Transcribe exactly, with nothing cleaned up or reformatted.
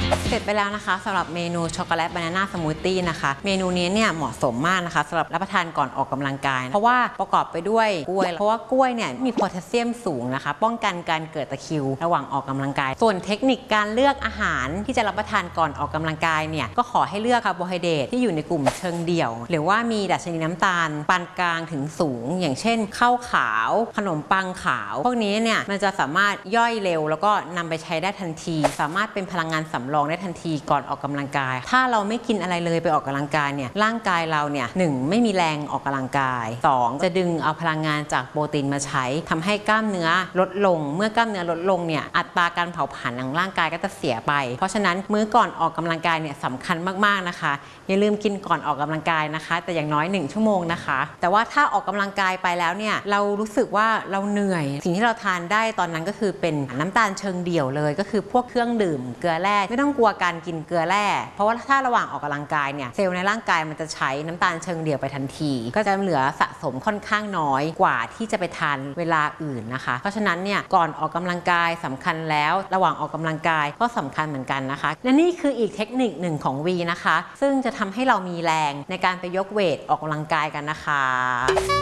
เสร็จไปแล้วนะคะสำหรับเมนูช็อกโกแลตบานาน่าสมูทตี้นะคะเมนูนี้เนี่ยเหมาะสมมากนะคะสำหรับรับประทานก่อนออกกำลังกายเพราะว่าประกอบไปด้วยกล้วยเพราะว่ากล้วยเนี่ยมีโพแทสเซียมสูงนะคะป้องกันการเกิดตะคริวระหว่างออกกำลังกายส่วนเทคนิคการเลือกอาหารที่จะรับประทานก่อนออกกำลังกายเนี่ยก็ขอให้เลือกคาร์โบไฮเดรตที่อยู่ในกลุ่มเชิงเดี่ยวหรือว่ามีดัชนีน้ำตาลปานกลางถึงสูงอย่างเช่นข้าวขาวขนมปังขาวพวกนี้เนี่ยมันจะสามารถย่อยเร็วแล้วก็นำไปใช้ได้ทันทีสามารถเป็นพลังงานสำรองได้ทันทีก่อนออกกำลังกายถ้าเราไม่กินอะไรเลยไปออกกำลังกายเนี่ยร่างกายเราเนี่ยหนึ่งไม่มีแรงออกกำลังกายสองจะดึงเอาพลังงานจากโปรตีนมาใช้ทำให้กล้ามเนื้อลดลงเมื่อกล้ามเนื้อลดลงเนี่ยอัตราการเผาผลาญของร่างกายก็จะเสียไปเพราะฉะนั้นมื้อก่อนออกกำลังกายเนี่ยสำคัญมากๆนะคะอย่าลืมกินก่อนออกกำลังกายนะคะแต่อย่างน้อยหนึ่งชั่วโมงนะคะแต่ว่าถ้าออกกำลังกายไปแล้วเนี่ยเรารู้สึกว่าเราเหนื่อยสิ่งที่เราทานได้ตอนนั้นก็คือเป็นน้ำตาลเชิงเดี่ยวเลยก็คือพวกเครื่องดื่มเกลือแร่ไม่ต้องกลัวการกินเกลือแร่เพราะว่าถ้าระหว่างออกกำลังกายเนี่ยเซลล์ในร่างกายมันจะใช้น้ำตาลเชิงเดี่ยวไปทันทีก็จะเหลือสะสมค่อนข้างน้อยกว่าที่จะไปทานเวลาอื่นนะคะเพราะฉะนั้นเนี่ยก่อนออกกำลังกายสำคัญแล้วระหว่างออกกำลังกายก็สำคัญเหมือนกันนะคะและนี่คืออีกเทคนิคหนึ่งของวีนะคะซึ่งจะทำให้เรามีแรงในการไปยกเวทออกกำลังกายกันนะคะ